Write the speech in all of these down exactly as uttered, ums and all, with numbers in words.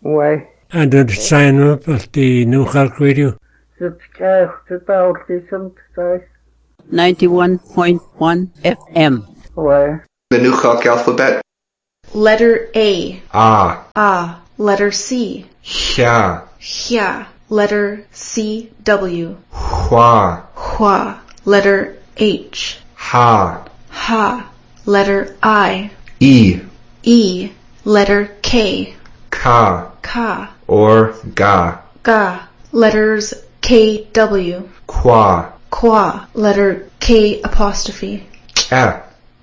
Ouais. And then sign up at the New Halk Radio. Subscribe to the listen to ninety-one point one F M. Ouais. The New Halk alphabet. Letter A. Ah. Ah. Letter C. Hya. Hya. Letter C. W. Hua. Hua. Letter H. Ha. Ha. Letter I. E. E. Letter K. Ka. Ka. Or ga. Ga. Letters K. W. Qua. Qua. Letter K apostrophe. A.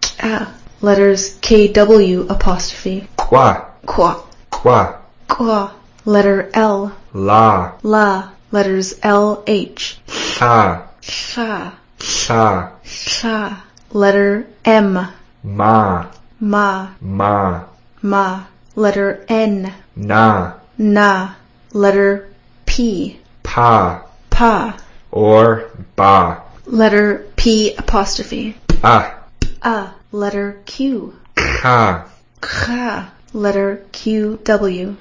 A. Letters K. W. apostrophe. Qua. Qua. Qua. Qua. Letter L. La. La. Letters L. H. Sha. Sha. Sha. Sha. Letter M. Ma. Ma. Ma. Ma. Letter N. Na. Na. Letter P. Pa. Pa. Or ba. Letter P apostrophe. A. A. Letter Q. Ka. Ka. Letter Q. W.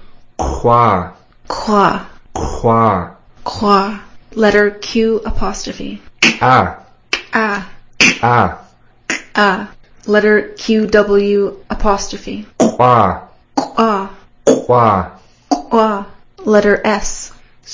Qua. Qua. Qua. Qua. Letter Q apostrophe. A. A. A. A. Letter Q. W. apostrophe. Qua. Qua. Qua. Qua. Letter S.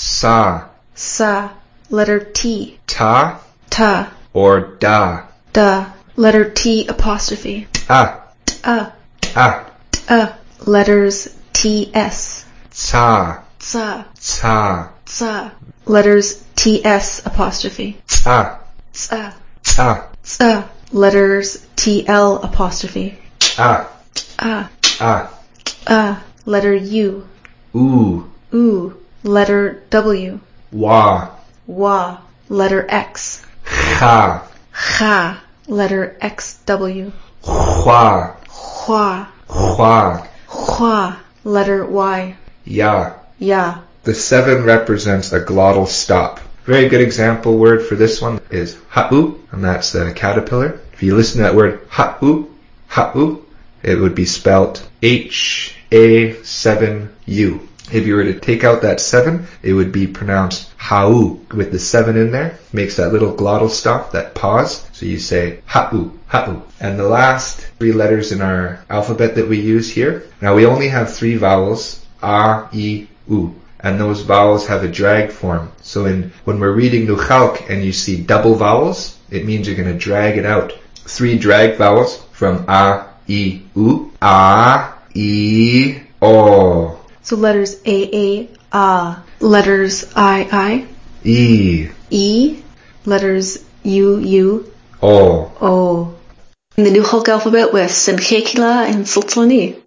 Sa. Sa. Letter T. Ta. Ta. Or da. Da. Letter T apostrophe. A. A. A. A. Letters T. S. Ta. Sa. Ta. Sa. Letters T. S apostrophe. Ta. Sa. Ta. Sa. Letters T. L apostrophe. A. A. A. A. Letter U. Oo. Oo. Letter W. Wa. Wa. Letter X. Ha. Cha. Letter X W. Hua. Hua. Hua. Hua. Letter Y. Ya. Ya. The seven represents a glottal stop. Very good example word for this one is ha'u, and that's the caterpillar. If you listen to that word ha'u, ha'u, it would be spelt H A seven U. If you were to take out that seven, it would be pronounced ha'u with the seven in there. Makes that little glottal stop, that pause. So you say ha'u, ha'u. And the last three letters in our alphabet that we use here. Now we only have three vowels, a, i, u. And those vowels have a drag form. So in when we're reading New Halk and you see double vowels, it means you're going to drag it out. Three drag vowels from a, I, U. A, I, O. So letters A, A, A. Letters I, I. E. E. Letters U, U. O. O. In the New Halk alphabet with Simchekila and Sultani.